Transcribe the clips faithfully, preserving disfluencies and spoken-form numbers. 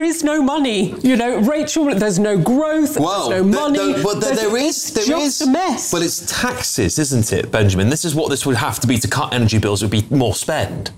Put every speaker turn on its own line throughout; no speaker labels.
is no money. You know, Rachel, there's no growth,
well,
there's no money.
There, but there, there is, there
just
is.
a mess.
But it's taxes, isn't it, Benjamin? This is what this would have to be to cut energy bills, would be more spend.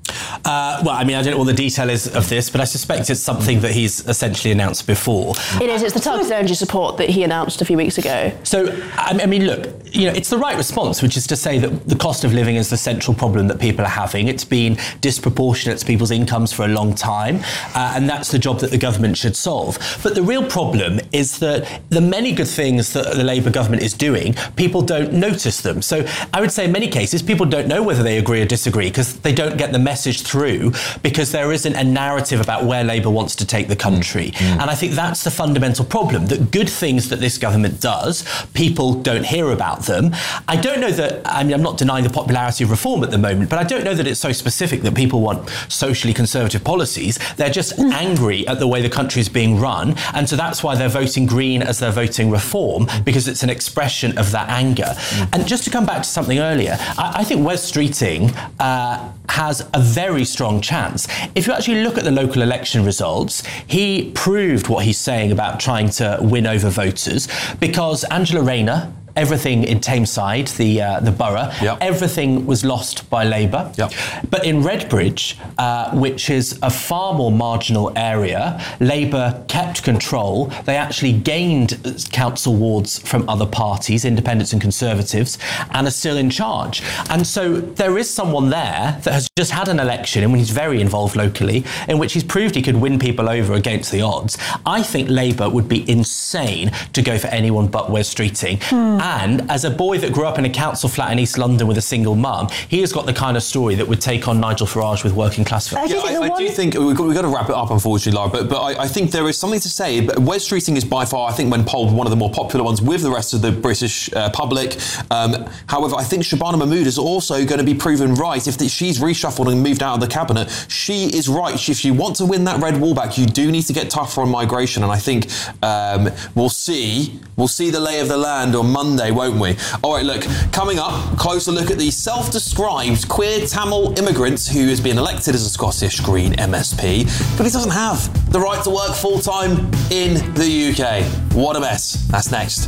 Uh, well, I mean, I don't know what the detail is of this, but I suspect it's something that he's essentially announced before.
It is. It's the targeted energy support that he announced a few weeks ago.
So, I mean, look, you know, it's the right response, which is to say that the cost of living is the central problem that people are having. It's been disproportionate to people's incomes for a long time, uh, and that's the job that the government should solve. But the real problem is that the many good things that the Labour government is doing, people don't notice them. So I would say in many cases, people don't know whether they agree or disagree because they don't get the message through, because there isn't a narrative about where Labour wants to take the country. Mm. And I think that's the fundamental problem, that good things that this government does, people don't hear about them. I don't know that, I mean, I'm not denying the popularity of reform at the moment, but I don't know that it's so specific that people want socially conservative policies. They're just mm. angry at the way the country is being run. And so that's why they're voting Green as they're voting Reform, because it's an expression of that anger. Mm. And just to come back to something earlier, I, I think Wes Streeting uh, has a very strong chance. If you actually look at the local election results, he proved what he's saying about trying to win over voters, because Angela Rayner, everything in Tameside, the uh, the borough, yep. everything was lost by Labour. Yep. But in Redbridge, uh, which is a far more marginal area, Labour kept control. They actually gained council wards from other parties, independents and Conservatives, and are still in charge. And so there is someone there that has just had an election in which he's very involved locally, in which he's proved he could win people over against the odds. I think Labour would be insane to go for anyone but Wes Streeting. Hmm. And as a boy that grew up in a council flat in East London with a single mum, he has got the kind of story that would take on Nigel Farage with working class folk.
Yeah, I, I do think we've got, we've got to wrap it up, unfortunately, Lara, but, but I, I think there is something to say. Wes Streeting is by far, I think, when polled, one of the more popular ones with the rest of the British uh, public. Um, however, I think Shabana Mahmood is also going to be proven right. If the, she's reshuffled and moved out of the cabinet, she is right. If you want to win that red wall back, you do need to get tougher on migration. And I think um, we'll see, we'll see the lay of the land on Monday, won't we? All right, look, coming up, closer look at the self-described queer Tamil immigrant who has been elected as a Scottish Green M S P, but he doesn't have the right to work full-time in the U K. What a mess. That's next.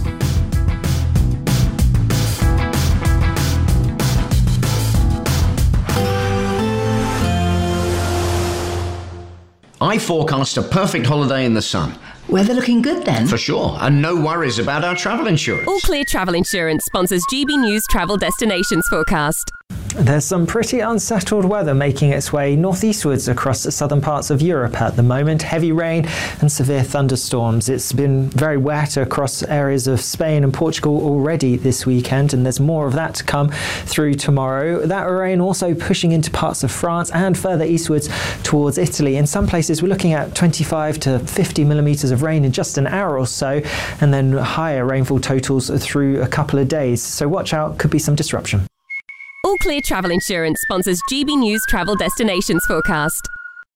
I forecast a perfect holiday in the sun.
Weather looking good then?
For sure, and no worries about our travel insurance.
All Clear Travel Insurance sponsors G B News Travel Destinations Forecast.
There's some pretty unsettled weather making its way northeastwards across the southern parts of Europe at the moment. Heavy rain and severe thunderstorms. It's been very wet across areas of Spain and Portugal already this weekend, and there's more of that to come through tomorrow. That rain also pushing into parts of France and further eastwards towards Italy. In some places we're looking at twenty-five to fifty millimetres of rain in just an hour or so, and then higher rainfall totals through a couple of days. So watch out, could be some disruption.
All Clear Travel Insurance sponsors G B News Travel Destinations Forecast.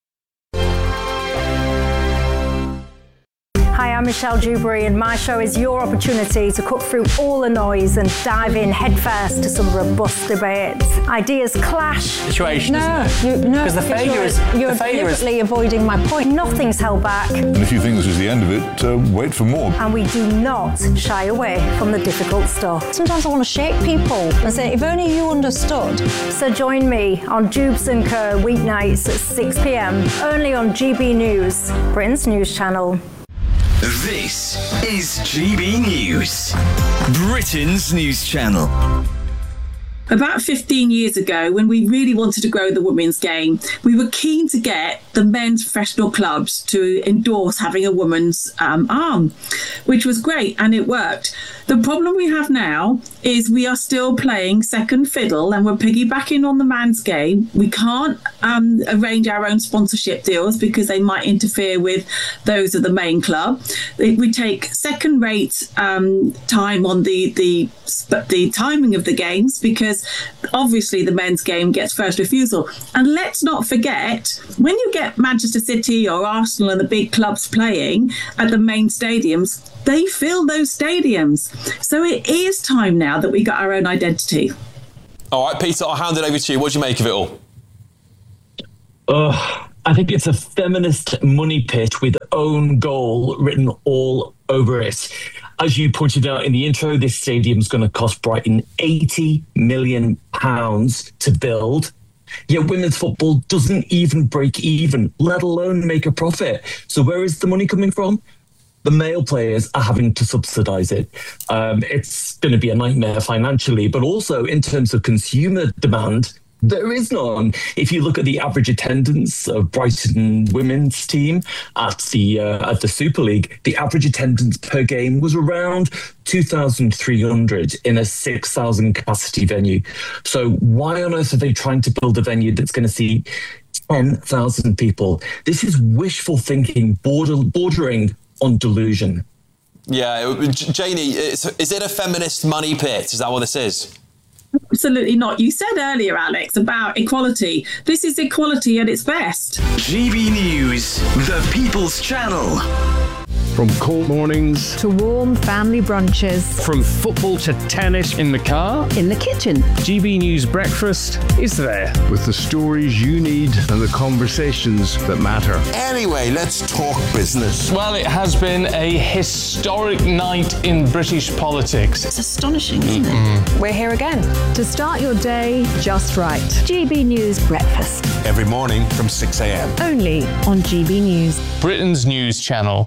Hi, I'm Michelle Dewberry, and my show is your opportunity to cut through all the noise and dive in headfirst to some robust debates. Ideas clash.
Situation,
no,
isn't it?
You, no,
because the failure
you're,
is
you're
the failure
deliberately
is...
avoiding my point. Nothing's held back.
And if you think this is the end of it, uh, wait for more.
And we do not shy away from the difficult stuff. Sometimes I want to shake people and say, if only you understood. So join me on Dubes and Co weeknights at six p.m. only on G B News, Britain's news channel.
This is G B News, Britain's news channel.
About fifteen years ago, when we really wanted to grow the women's game, we were keen to get the men's professional clubs to endorse having a woman's um, arm, which was great, and it worked. The problem we have now is we are still playing second fiddle, and we're piggybacking on the man's game. We can't um, arrange our own sponsorship deals because they might interfere with those of the main club. We take second-rate um, time on the, the the timing of the games because obviously the men's game gets first refusal. And let's not forget, when you get Manchester City or Arsenal and the big clubs playing at the main stadiums, they fill those stadiums. So it is time now that we got our own identity.
All right, Peter, I'll hand it over to you. What do you make of it all?
Oh, I think it's a feminist money pit with
own goal written all over it. As you pointed out in the intro, this stadium's going to cost Brighton eighty million pounds to build. Yet women's football doesn't even break even, let alone make a profit. So where is the money coming from? The male players are having to subsidise it. Um, it's going to be a nightmare financially, but also in terms of consumer demand, there is none. If you look at the average attendance of Brighton women's team at the uh, at the Super League, the average attendance per game was around two thousand three hundred in a six thousand capacity venue. So why on earth are they trying to build a venue that's going to see ten thousand people? This is wishful thinking, border, bordering on delusion.
Yeah, Janie, is, is it a feminist money pit? Is that what this is?
Absolutely not. You said earlier, Alex, about equality. This is equality at its best.
G B News, the People's Channel.
From cold mornings
to warm family brunches.
From football to tennis in the car.
In the kitchen.
G B News Breakfast is there. With the stories you need and the conversations that matter.
Anyway, let's talk business.
Well, it has been a historic night in British politics.
It's astonishing, isn't mm-hmm. it?
We're here again. To start your day just right. G B News Breakfast.
Every morning from six a.m.
Only on G B News.
Britain's news channel.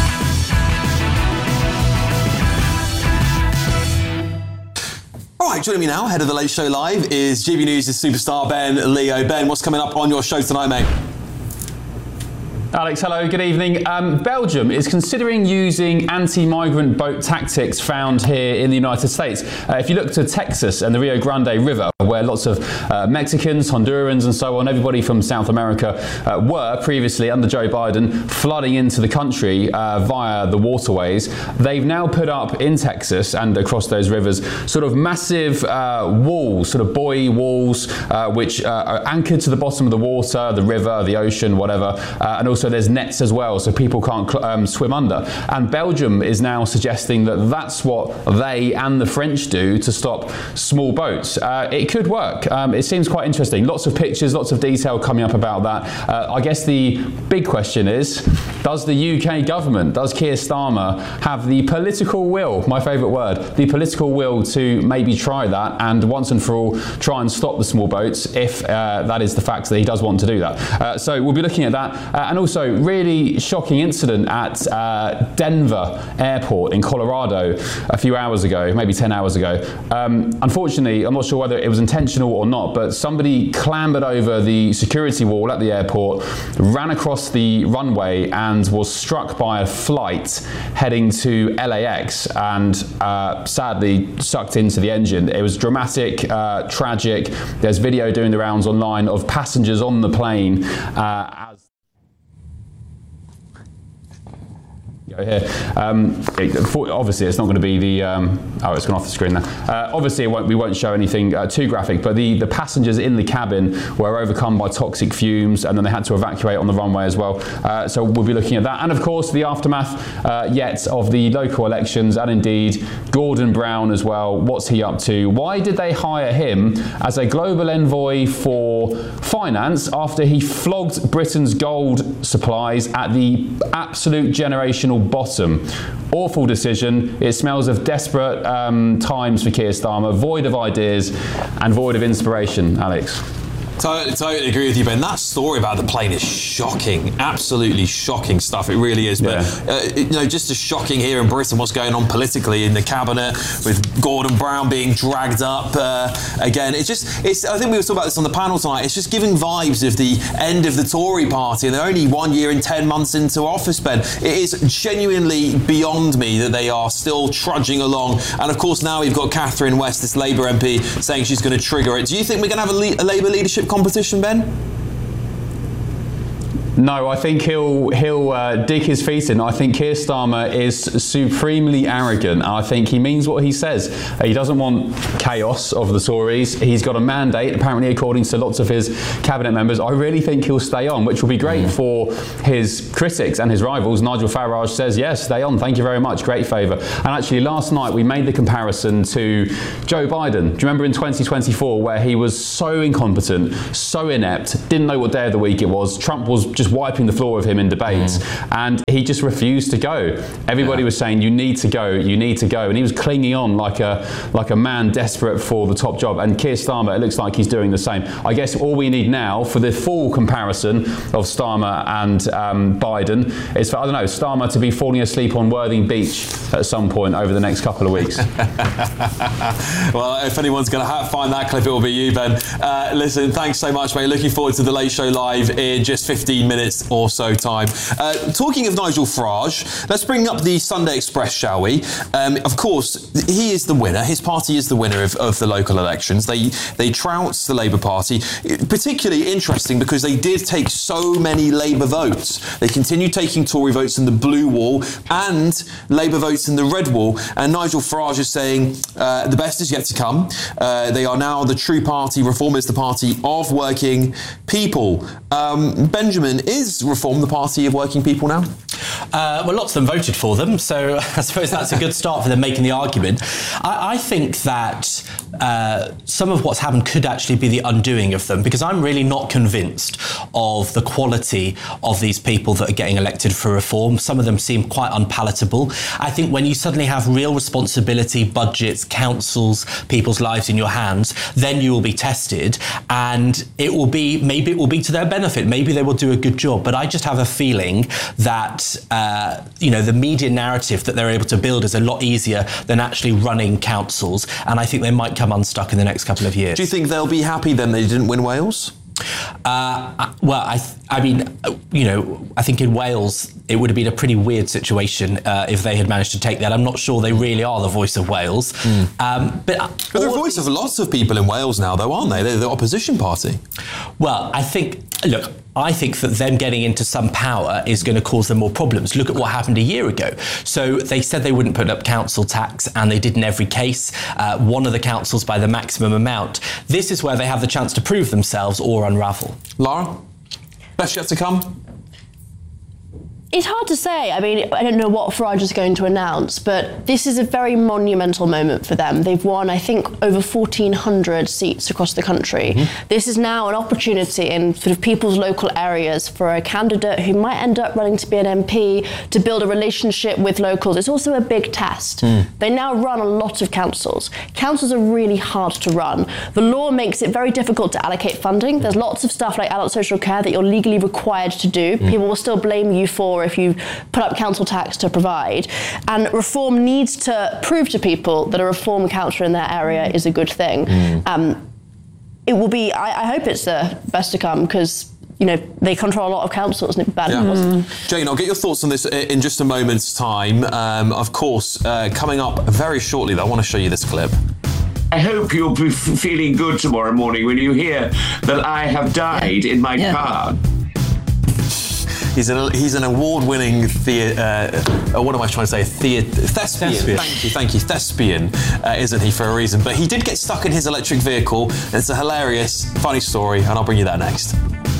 All right, joining me now, head of the Late Show Live, is G B News' superstar Ben Leo. Ben, what's coming up on your show tonight, mate?
Alex, hello, good evening. Um, Belgium is considering using anti-migrant boat tactics found here in the United States. Uh, if you look to Texas and the Rio Grande River, where lots of uh, Mexicans, Hondurans and so on, everybody from South America uh, were previously under Joe Biden flooding into the country uh, via the waterways, they've now put up in Texas and across those rivers sort of massive uh, walls, sort of buoy walls, uh, which uh, are anchored to the bottom of the water, the river, the ocean, whatever, uh, and also there's nets as well, so people can't um, swim under. And Belgium is now suggesting that that's what they and the French do to stop small boats. Uh, it could work. Um, it seems quite interesting. Lots of pictures, lots of detail coming up about that. Uh, I guess the big question is, does the U K government, does Keir Starmer have the political will, my favourite word, the political will to maybe try that and once and for all try and stop the small boats if uh, that is the fact that he does want to do that. Uh, so we'll be looking at that. Uh, and also really shocking incident at uh, Denver Airport in Colorado a few hours ago, maybe ten hours ago. Um, unfortunately, I'm not sure whether it was intentional or not, but somebody clambered over the security wall at the airport, ran across the runway and was struck by a flight heading to L A X and uh, sadly sucked into the engine. It was dramatic, uh, tragic. There's video doing the rounds online of passengers on the plane uh, as here. Um, it, obviously, it's not going to be the. Um, oh, it's gone off the screen now. Uh, obviously, it won't, we won't show anything uh, too graphic, but the, the passengers in the cabin were overcome by toxic fumes, and then they had to evacuate on the runway as well. Uh, so we'll be looking at that, and of course, the aftermath uh, yet of the local elections, and indeed Gordon Brown as well. What's he up to? Why did they hire him as a global envoy for finance after he flogged Britain's gold supplies at the absolute generational bottom? Awful decision. It smells of desperate um, times for Keir Starmer, void of ideas and void of inspiration. Alex.
Totally, totally agree with you, Ben. That story about the plane is shocking, absolutely shocking stuff. It really is. But yeah. uh, you know, just as shocking here in Britain, what's going on politically in the cabinet with Gordon Brown being dragged up uh, again. It's just, it's. I think we were talking about this on the panel tonight. It's just giving vibes of the end of the Tory party, and they're only one year and ten months into office, Ben. It is genuinely beyond me that they are still trudging along. And of course, now we've got Catherine West, this Labour M P, saying she's going to trigger it. Do you think we're going to have a, le- a Labour leadership competition, Ben?
No, I think he'll he'll uh, dig his feet in. I think Keir Starmer is supremely arrogant. I think he means what he says. He doesn't want chaos of the Tories. He's got a mandate, apparently, according to lots of his cabinet members. I really think he'll stay on, which will be great for his critics and his rivals. Nigel Farage says, yes, stay on. Thank you very much. Great favour. And actually, last night we made the comparison to Joe Biden. Do you remember in twenty twenty-four where he was so incompetent, so inept, didn't know what day of the week it was? Trump was just just wiping the floor with him in debates, mm. and he just refused to go. Everybody yeah. was saying, you need to go, you need to go, and he was clinging on like a like a man desperate for the top job. And Keir Starmer, it looks like he's doing the same. I guess all we need now for the full comparison of Starmer and um, Biden is for, I don't know, Starmer to be falling asleep on Worthing Beach at some point over the next couple of weeks.
Well, if anyone's going to find that clip, it will be you, Ben. Uh, listen, thanks so much, mate. Looking forward to the Late Show Live in just fifteen minutes or so time. Uh, talking of Nigel Farage, let's bring up the Sunday Express, shall we? Um, of course, he is the winner. His party is the winner of, of the local elections. They they trounced the Labour Party. Particularly interesting because they did take so many Labour votes. They continued taking Tory votes in the blue wall and Labour votes in the red wall. And Nigel Farage is saying uh, the best is yet to come. Uh, they are now the true party. Reform is the party of working people. Um, Benjamin, is Reform the party of working people now?
Uh, well, lots of them voted for them, so I suppose that's a good start for them making the argument. I, I think that uh, some of what's happened could actually be the undoing of them, because I'm really not convinced of the quality of these people that are getting elected for Reform. Some of them seem quite unpalatable. I think when you suddenly have real responsibility, budgets, councils, people's lives in your hands, then you will be tested, and it will be, maybe it will be to their benefit. Maybe they will do a good job, but I just have a feeling that Uh, you know, the media narrative that they're able to build is a lot easier than actually running councils, and I think they might come unstuck in the next couple of years.
Do you think they'll be happy then they didn't win Wales?
Uh, well, I, th- I mean, you know, I think in Wales it would have been a pretty weird situation uh, if they had managed to take that. I'm not sure they really are the voice of Wales. Mm. Um, but
but they're the voice of lots of people in Wales now, though, aren't they? They're the opposition party.
Well, I think, look, I think that them getting into some power is going to cause them more problems. Look at what happened a year ago. So they said they wouldn't put up council tax, and they did in every case. Uh, one of the councils by the maximum amount. This is where they have the chance to prove themselves or unravel.
Lara, best yet to come?
It's hard to say. I mean, I don't know what Farage is going to announce, but this is a very monumental moment for them. They've won, I think, over fourteen hundred seats across the country. Mm-hmm. This is now an opportunity in sort of people's local areas for a candidate who might end up running to be an M P to build a relationship with locals. It's also a big test. Mm. They now run a lot of councils. Councils are really hard to run. The law makes it very difficult to allocate funding. There's lots of stuff like adult social care that you're legally required to do. Mm. People will still blame you for if you put up council tax to provide. And Reform needs to prove to people that a Reform councillor in their area is a good thing. Mm. Um, it will be, I, I hope it's the best to come, because you know, they control a lot of councils, and it'd be bad if it wasn't.
Jane, I'll get your thoughts on this in just a moment's time. Um, of course, uh, coming up very shortly, though, I want to show you this clip.
I hope you'll be f- feeling good tomorrow morning when you hear that I have died in my yeah. car.
He's an, he's an award-winning the, uh, what am I trying to say? The, thespian. thespian. Thank you, thank you. Thespian, uh, isn't he, for a reason? But he did get stuck in his electric vehicle. And it's a hilarious, funny story, and I'll bring you that next.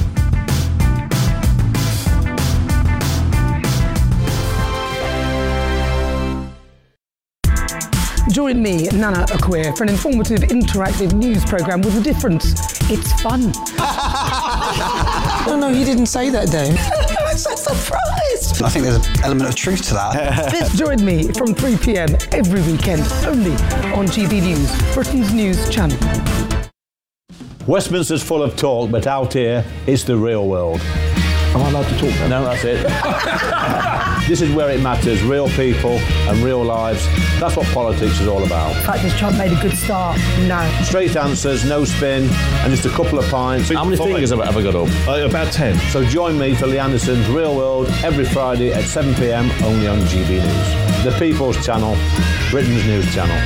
Join me, Nana Akua, for an informative, interactive news programme with a difference. It's fun.
No, no, you didn't say that, Dave.
I'm so surprised.
I think there's an element of truth to that.
Join me from three p.m. every weekend, only on G B News, Britain's news channel.
Westminster's full of talk, but out here, it's the real world.
Am I allowed to talk now?
No, that's it. This is where it matters, real people and real lives. That's what politics is all about.
In fact, has Trump made a good start? No.
Straight answers, no spin, and just a couple of pints. How many fingers have I ever got up?
Uh, about ten.
So join me for Lee Anderson's Real World every Friday at seven p.m. only on G B News. The People's Channel, Britain's news channel.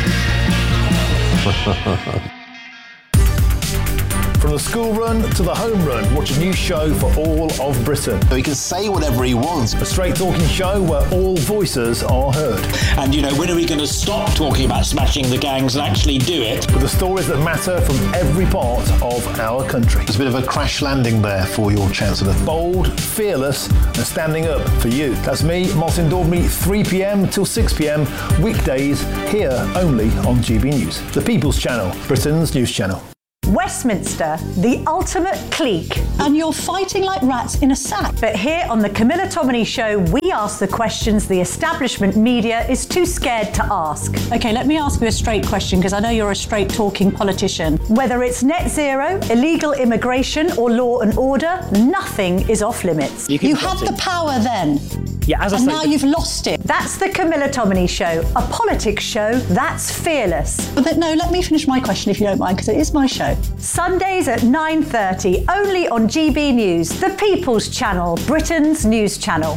From the school run to the home run, watch a new show for all of Britain.
So he can say whatever he wants.
A straight talking show where all voices are heard.
And, you know, when are we going to stop talking about smashing the gangs and actually do it?
With the stories that matter from every part of our country.
There's a bit of a crash landing there for your Chancellor.
Bold, fearless and standing up for you. That's me, Martin Daubney, three p.m. till six p.m. weekdays here only on G B News. The People's Channel, Britain's news channel.
Westminster, the ultimate clique.
And you're fighting like rats in a sack.
But here on the Camilla Tominey Show, we ask the questions the establishment media is too scared to ask.
OK, let me ask you a straight question, because I know you're a straight-talking politician.
Whether it's net zero, illegal immigration or law and order, nothing is off limits.
You, you had the power then.
Yeah, as I
and
say,
now you've lost it.
That's the Camilla Tominey Show, a politics show that's fearless.
But no, let me finish my question if you don't mind, because it is my show.
Sundays at nine thirty, only on G B News, the People's Channel, Britain's news channel.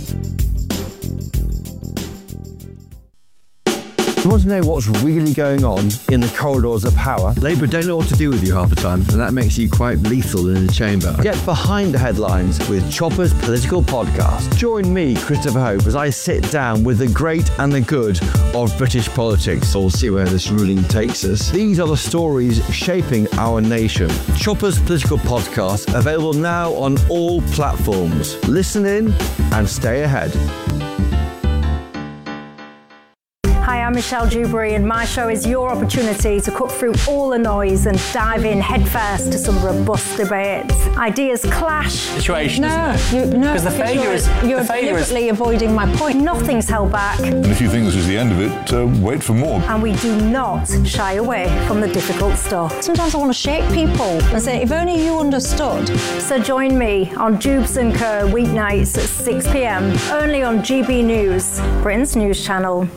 You want to know what's really going on in the corridors of power? Labour don't know what to do with you half the time, and that makes you quite lethal in the chamber. Get behind the headlines with Chopper's Political Podcast. Join me, Christopher Hope, as I sit down with the great and the good of British politics. We'll see where this ruling takes us. These are the stories shaping our nation. Chopper's Political Podcast, available now on all platforms. Listen in and stay ahead.
Hi, I'm Michelle Dewberry, and my show is your opportunity to cut through all the noise and dive in headfirst to some robust debates. Ideas clash.
Situation,
no,
isn't it?
You, no,
because the failure
you're,
is
you're
the failure
deliberately
is...
avoiding my point. Nothing's held back.
And if you think this is the end of it, uh, wait for more.
And we do not shy away from the difficult stuff.
Sometimes I want to shake people and say, if only you understood.
So join me on Jubes and Co weeknights at six p.m. only on G B News, Britain's news channel.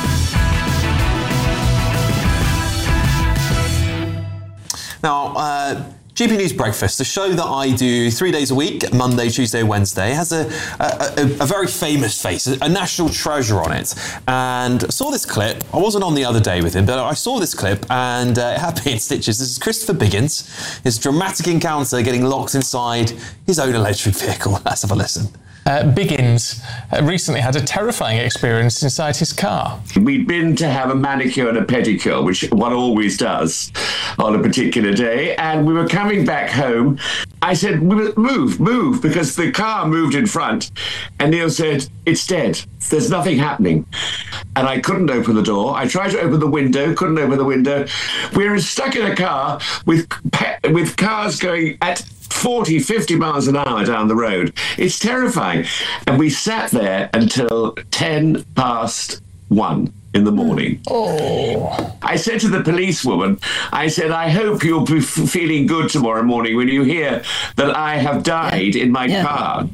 Now, uh, G B News Breakfast, the show that I do three days a week, Monday, Tuesday, Wednesday, has a, a, a, a very famous face, a, a national treasure on it. And I saw this clip. I wasn't on the other day with him, but I saw this clip and uh, it had me in stitches. This is Christopher Biggins, his dramatic encounter getting locked inside his own electric vehicle. Let's have a listen.
Uh, Biggins uh, recently had a terrifying experience inside his car.
We'd been to have a manicure and a pedicure, which one always does on a particular day, and we were coming back home. I said, move, move, because the car moved in front, and Neil said, it's dead. There's nothing happening. And I couldn't open the door. I tried to open the window, couldn't open the window. We were stuck in a car with pe- with cars going at forty, fifty miles an hour down the road. It's terrifying. And we sat there until ten past one in the morning.
Oh.
I said to the policewoman, I said, I hope you'll be f- feeling good tomorrow morning when you hear that I have died in my yeah. car.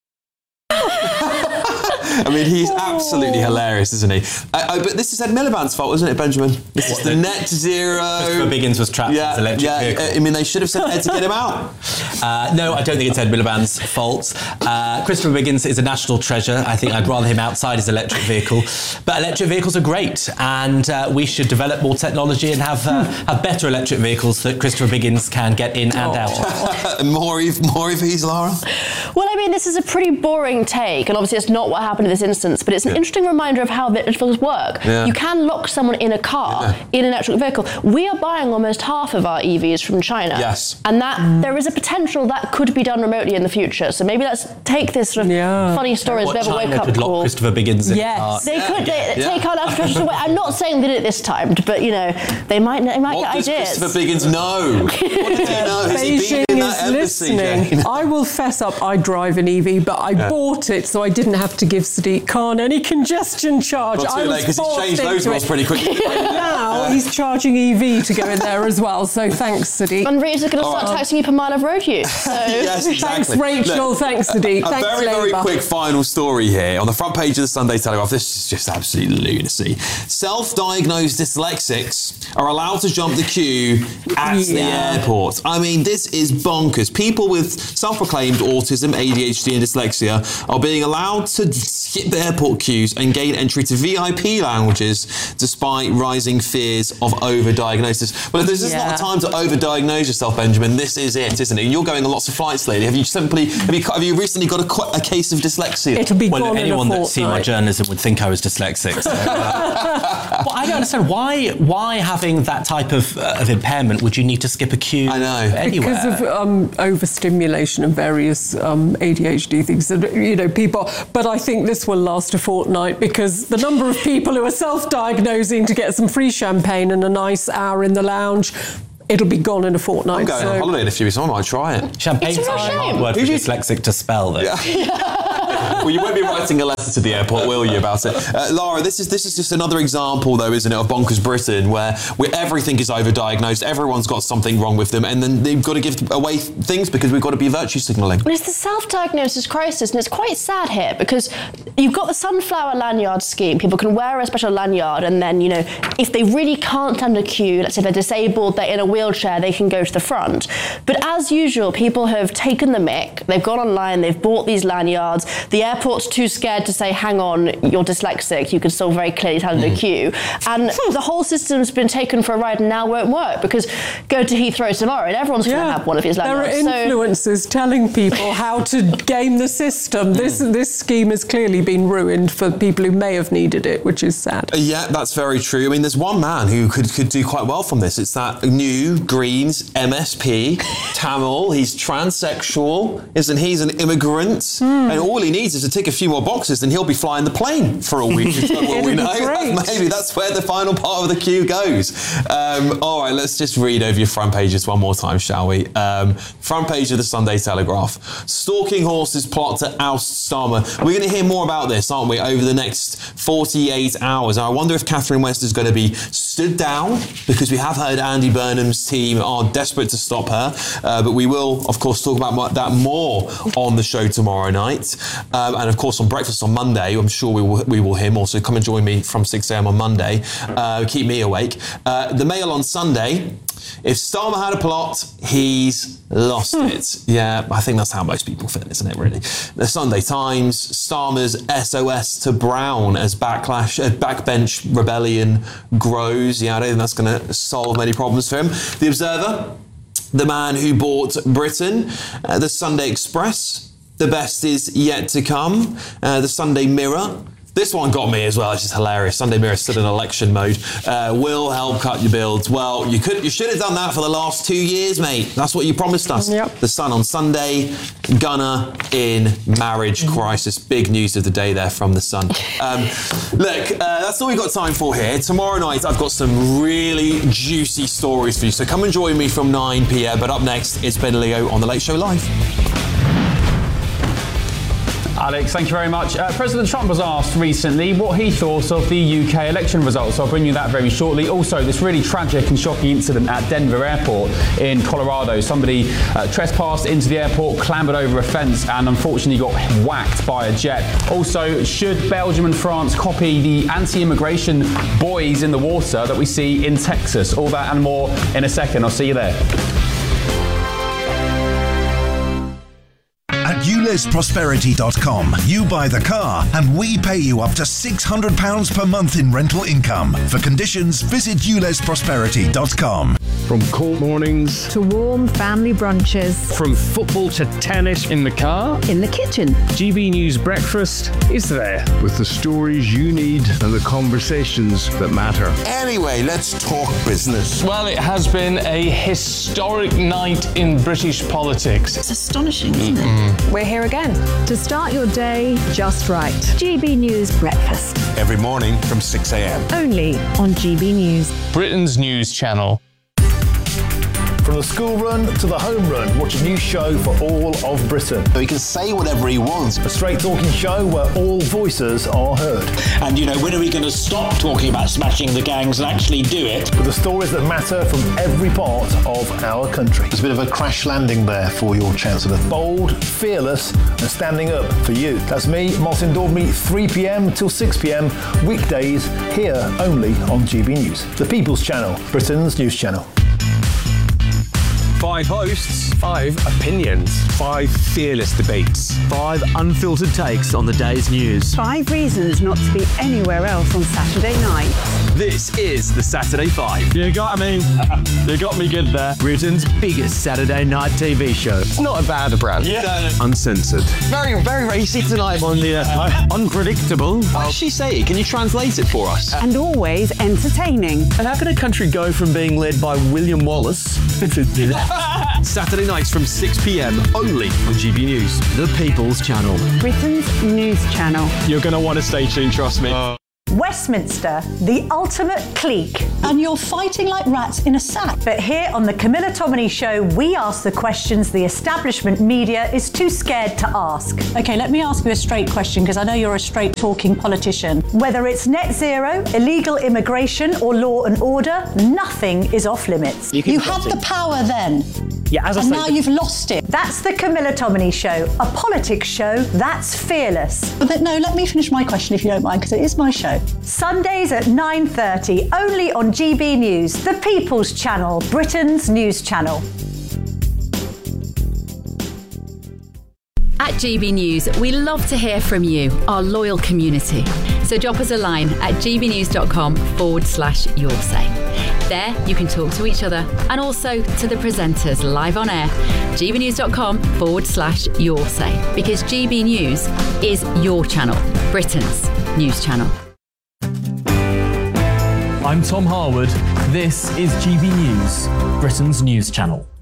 I mean, he's absolutely hilarious, isn't he? Uh, uh, but this is Ed Miliband's fault, isn't it, Benjamin? This what, is the, the net zero.
Christopher Biggins was trapped
yeah,
in his electric
yeah,
vehicle.
I mean, they should have sent Ed to get him out.
Uh, no, I don't think it's Ed Miliband's fault. Uh, Christopher Biggins is a national treasure. I think I'd rather him outside his electric vehicle. But electric vehicles are great, and uh, we should develop more technology and have uh, have better electric vehicles that Christopher Biggins can get in and out of.
more of more of these, Lara?
Well, I mean, this is a pretty boring take, and obviously it's not what happened in this instance, but it's an yeah. interesting reminder of how electric vehicles work. Yeah. You can lock someone in a car, yeah. in an electric vehicle. We are buying almost half of our E Vs from China.
Yes.
And that mm. there is a potential that could be done remotely in the future. So maybe let's take this sort of yeah. funny story as a bit of a wake-up
could
call.
Lock Christopher Biggins in
yes.
the car.
They could they,
yeah.
take our electric vehicles away. I'm not saying they did it this time, but, you know, they might, they might
what
get
does
ideas.
Christopher Biggins know? What does he know? Has he been in that embassy,
listening. I will fess up, I drive an E V, but I yeah. bought it so I didn't have to give Sadiq Khan any congestion charge.
Not too
I was
late, because he's changed those rules pretty quickly.
And now he's charging E V to go in there as well, so thanks, Sadiq.
And Rita's going to start right. taxing you per mile of road use. So.
Yes, exactly.
Thanks, Rachel. Look, thanks, Sadiq.
A
thanks,
very,
Labour.
very quick final story here. On the front page of the Sunday Telegraph, this is just absolute lunacy. Self-diagnosed dyslexics are allowed to jump the queue at yeah. the airport. I mean, this is bonkers. People with self-proclaimed autism, A D H D and dyslexia are being allowed to skip the airport queues and gain entry to V I P lounges despite rising fears of overdiagnosis. Well, if there's just yeah. not a time to overdiagnose yourself, Benjamin, this is it, isn't it? And you're going on lots of flights lately. Have you simply, have you, have you recently got a, a case of dyslexia?
It'll be
well,
gone
anyone
in a
that's seen my journalism would think I was dyslexic. So, uh, well, I don't understand why. Why having that type of, uh, of impairment would you need to skip a queue?
I know
anywhere? Because of um, overstimulation and various um, A D H D things. You know, people. But I think this will last a fortnight because the number of people who are self-diagnosing to get some free champagne and a nice hour in the lounge. it'll be gone in a fortnight.
I'm going
so.
on holiday in a few weeks, I might try it.
Champagne's
It's a
a
real shame.
hard word for dyslexic to spell, though.
Yeah. Well, you won't be writing a letter to the airport, will you, about it? Uh, Lara, this is this is just another example, though, isn't it, of bonkers Britain, where, where everything is overdiagnosed, everyone's got something wrong with them, and then they've got to give away things because we've got to be virtue signalling.
Well, it's the self-diagnosis crisis, and it's quite sad here because you've got the sunflower lanyard scheme. People can wear a special lanyard, and then, you know, if they really can't stand a queue, let's say they're disabled, they're in a wheelchair, they can go to the front. But as usual, people have taken the mick, they've gone online, they've bought these lanyards, the airport's too scared to say, hang on, you're dyslexic, you can still very clearly stand in a queue. And the whole system's been taken for a ride and now won't work because go to Heathrow tomorrow and everyone's going to have one of these lanyards.
There are influencers so, telling people how to game the system. This this scheme has clearly been ruined for people who may have needed it, which is sad.
Uh, yeah, that's very true. I mean, there's one man who could, could do quite well from this. It's that new Greens M S P, Tamil. He's transsexual, isn't he? He's an immigrant. Mm. And all he needs is to tick a few more boxes and he'll be flying the plane for a week. What we know. That's, maybe that's where the final part of the queue goes. Um, all right, let's just read over your front pages one more time, shall we? Um, front page of the Sunday Telegraph. Stalking horses plot to oust Starmer. We're going to hear more about this, aren't we, over the next forty-eight hours. And I wonder if Catherine West is going to be stood down, because we have heard Andy Burnham's team are desperate to stop her. Uh, but we will, of course, talk about that more on the show tomorrow night. Um, and, of course, on Breakfast on Monday, I'm sure we will, we will hear more. So come and join me from six a.m. on Monday. Uh, keep me awake. Uh, the Mail on Sunday. If Starmer had a plot, he's lost it. Yeah, I think that's how most people feel, isn't it, really? The Sunday Times, Starmer's S O S to Brown as backlash, uh, backbench rebellion grows. Yeah, I don't think that's going to solve many problems for him. The Observer, the man who bought Britain. Uh, the Sunday Express, the best is yet to come. Uh, the Sunday Mirror. This one got me as well. It's just hilarious. Sunday Mirror still in election mode. Uh, will help cut your bills. Well, you could, you should have done that for the last two years, mate. That's what you promised us. Yep. The Sun on Sunday. Gunner in marriage crisis. Big news of the day there from the Sun. Um, look, uh, that's all we've got time for here. Tomorrow night, I've got some really juicy stories for you. So come and join me from nine p.m. But up next, it's Ben Leo on The Late Show Live.
Alex, thank you very much. Uh, President Trump was asked recently what he thought of the U K election results. I'll bring you that very shortly. Also, this really tragic and shocking incident at Denver Airport in Colorado. Somebody uh, trespassed into the airport, clambered over a fence, and unfortunately got whacked by a jet. Also, should Belgium and France copy the anti-immigration buoys in the water that we see in Texas? All that and more in a second. I'll see you there.
At ules prosperity dot com, you buy the car and we pay you up to six hundred pounds per month in rental income. For conditions, visit ules prosperity dot com.
From cold mornings
to warm family brunches,
from football to tennis, in the car,
in the kitchen,
G B News Breakfast is there with the stories you need and the conversations that matter.
Anyway, let's talk business.
Well, it has been a historic night in British politics.
It's astonishing, isn't it?
We're here again to start your day just right. G B News Breakfast.
Every morning from six a.m.
Only on G B News.
Britain's news channel.
From the school run to the home run, watch a new show for all of Britain.
So he can say whatever he wants.
A straight talking show where all voices are heard.
And, you know, when are we going to stop talking about smashing the gangs and actually do it?
With the stories that matter from every part of our country.
There's a bit of a crash landing there for your Chancellor.
Bold, fearless and standing up for you. That's me, Martin Daubney, three p.m. till six p.m. weekdays here only on G B News. The People's Channel, Britain's news channel.
Five hosts, five opinions, five fearless debates, five unfiltered takes on the day's news.
Five reasons not to be anywhere else on Saturday night.
This is the Saturday Five. You got me. You got me good there. Britain's biggest Saturday night T V show. It's not a bad brand. Yeah. Uncensored.
Very, very racy tonight on the uh, unpredictable. What does she say? Can you translate it for us?
And always entertaining.
And how can a country go from being led by William Wallace
Saturday nights from six p.m. only on G B News, the People's Channel.
Britain's news channel.
You're going to want to stay tuned, trust me. Uh.
Westminster, the ultimate clique.
And you're fighting like rats in a sack.
But here on the Camilla Tominey Show, we ask the questions the establishment media is too scared to ask.
OK, let me ask you a straight question, because I know you're a straight-talking politician.
Whether it's net zero, illegal immigration or law and order, nothing is off limits.
You, you had the power then.
Yeah, as I
and
say,
now you've lost it.
That's the Camilla Tominey Show, a politics show that's fearless.
But no, let me finish my question if you don't mind, because it is my show.
Sundays at nine thirty, only on G B News, the People's Channel, Britain's news channel.
At G B News, we love to hear from you, our loyal community. So drop us a line at gbnews.com forward slash your say. There, you can talk to each other and also to the presenters live on air. gbnews.com forward slash your say. Because G B News is your channel, Britain's news channel.
I'm Tom Harwood. This is G B News, Britain's news channel.